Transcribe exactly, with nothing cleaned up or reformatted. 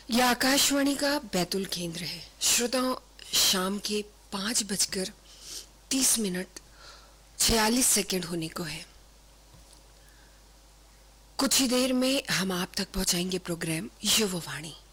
यह आकाशवाणी का बैतुल केंद्र है। श्रोताओं, शाम के पाँच बजकर तीस मिनट छियालीस सेकेंड होने को है। कुछ ही देर में हम आप तक पहुंचाएंगे प्रोग्राम युववाणी।